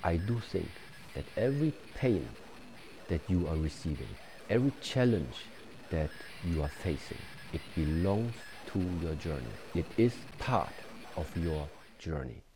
I do think that every pain that you are receiving, every challenge that you are facing, it belongs to your journey. It is part of your journey.